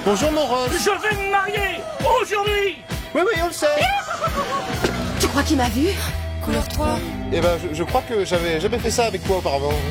Bonjour mon Ross. Je vais me marier aujourd'hui. Oui, on le sait. Tu crois qu'il m'a vu? Couleur 3. Eh ben, je crois que j'avais jamais fait ça avec toi auparavant.